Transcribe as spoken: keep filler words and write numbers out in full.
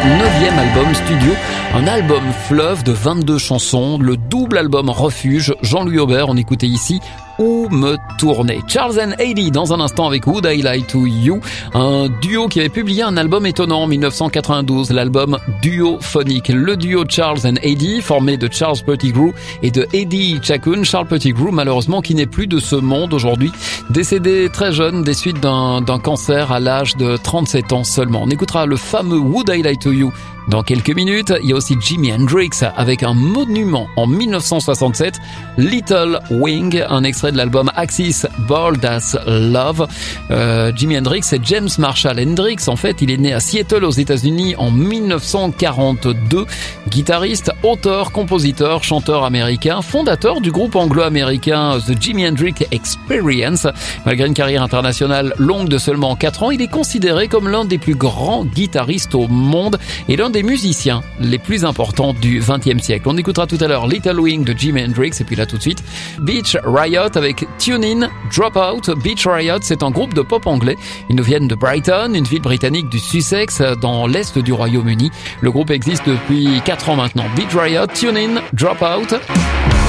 neuvième album studio, un album fleuve de vingt-deux chansons, le double album Refuge, Jean-Louis Aubert, on écoutait ici Où me tourner. Charles and Eddie dans un instant avec Would I Lie to You, un duo qui avait publié un album étonnant en dix-neuf cent quatre-vingt-douze, l'album Duophonique. Le duo Charles and Eddie, formé de Charles Pettigrew et de Eddie Chacun. Charles Pettigrew, malheureusement, qui n'est plus de ce monde aujourd'hui, décédé très jeune des suites d'un, d'un cancer à l'âge de trente-sept ans seulement. On écoutera le fameux Would I Lie to You dans quelques minutes. Il y a aussi Jimi Hendrix avec un monument en dix-neuf cent soixante-sept, Little Wing, un extrait de l'album Axis Bold as Love. Euh, Jimi Hendrix, c'est James Marshall Hendrix. En fait, il est né à Seattle aux États-Unis en dix-neuf cent quarante-deux. Guitariste, auteur, compositeur, chanteur américain, fondateur du groupe anglo-américain The Jimi Hendrix Experience. Malgré une carrière internationale longue de seulement quatre ans, il est considéré comme l'un des plus grands guitaristes au monde et l'un des musiciens les plus importants du vingtième siècle. On écoutera tout à l'heure Little Wing de Jimi Hendrix et puis là tout de suite Beach Riot avec Tune In, Drop Out. Beach Riot, c'est un groupe de pop anglais. Ils nous viennent de Brighton, une ville britannique du Sussex dans l'est du Royaume-Uni. Le groupe existe depuis quatre ans maintenant. Beach Riot, Tune In, Drop Out.